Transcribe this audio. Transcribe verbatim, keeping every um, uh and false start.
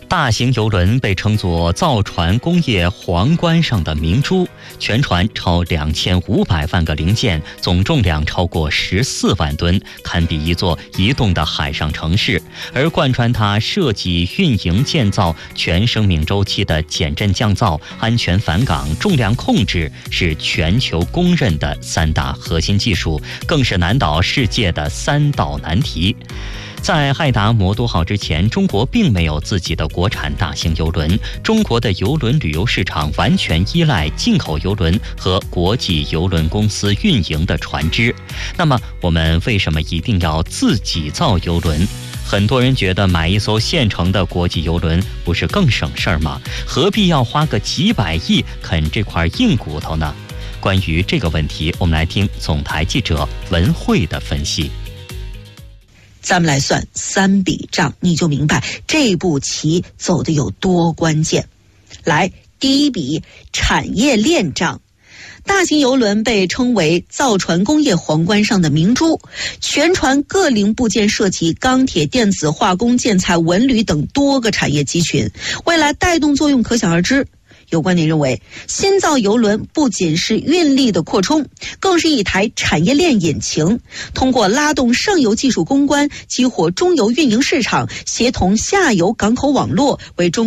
大型邮轮被称作造船工业皇冠上的明珠，全船超两千五百万个零件，总重量超过十四万吨，堪比一座移动的海上城市。而贯穿它设计、运营、建造全生命周期的减震降噪、安全返港、重量控制，是全球公认的三大核心技术，更是难倒世界的三道难题。在爱达魔都号之前，中国并没有自己的国产大型邮轮，中国的邮轮旅游市场完全依赖进口邮轮和国际邮轮公司运营的船只。那么我们为什么一定要自己造邮轮？很多人觉得买一艘现成的国际邮轮不是更省事儿吗？何必要花个几百亿啃这块硬骨头呢？关于这个问题，我们来听总台记者文慧的分析。 咱们来算三笔账，你就明白这步棋走得有多关键。来，第一笔产业链账。大型邮轮被称为造船工业皇冠上的明珠，全船各零部件涉及钢铁、电子、化工、建材、文旅等多个产业集群，未来带动作用可想而知。有观点认为，新造邮轮不仅是运力的扩充，更是一台产业链引擎，通过拉动上游技术攻关，激活中游运营市场，协同下游港口网络，为中